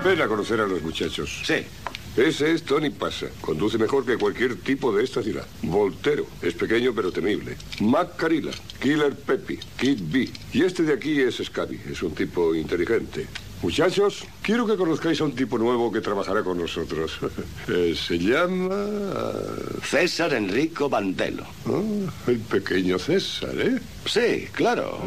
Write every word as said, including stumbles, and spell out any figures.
pena conocer a los muchachos. Sí. Ese es Tony Pasa. Conduce mejor que cualquier tipo de esta ciudad. Voltero. Es pequeño pero temible. Mac Carilla. Killer Peppy. Kid B. Y este de aquí es Scabby. Es un tipo inteligente. Muchachos, quiero que conozcáis a un tipo nuevo que trabajará con nosotros. Eh, se llama... César Enrico Bandelo. Oh, el pequeño César, ¿eh? Sí, claro.